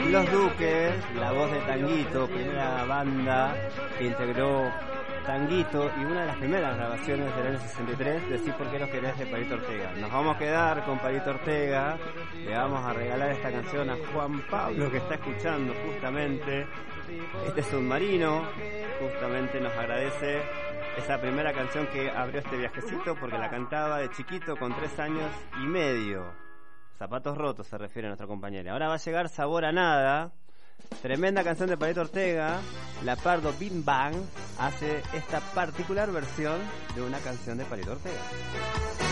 Los Duques, la voz de Tanguito, primera banda que integró Tanguito y una de las primeras grabaciones del año 63, Decí por qué los querés, de Palito Ortega. Nos vamos a quedar con Palito Ortega, le vamos a regalar esta canción a Juan Pablo, que está escuchando justamente este submarino, justamente nos agradece esa primera canción que abrió este viajecito, porque la cantaba de chiquito con 3 años y medio. Zapatos rotos se refiere a nuestra compañera. Ahora va a llegar Sabor a Nada, tremenda canción de Palito Ortega. La Pardo Bim Bang hace esta particular versión de una canción de Palito Ortega.